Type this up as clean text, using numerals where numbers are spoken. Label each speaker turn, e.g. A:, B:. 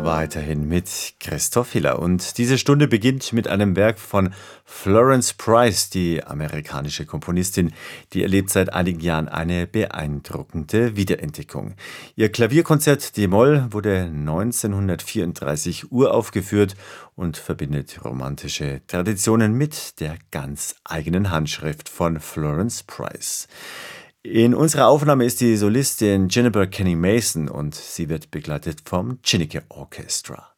A: Weiterhin mit Christoph Hiller. Und diese Stunde beginnt mit einem Werk von Florence Price, die amerikanische Komponistin. Die erlebt seit einigen Jahren eine beeindruckende Wiederentdeckung. Ihr Klavierkonzert d-Moll wurde 1934 uraufgeführt und verbindet romantische Traditionen mit der ganz eigenen Handschrift von Florence Price. In unserer Aufnahme ist die Solistin Jennifer Kenny Mason und sie wird begleitet vom Chineke Orchestra.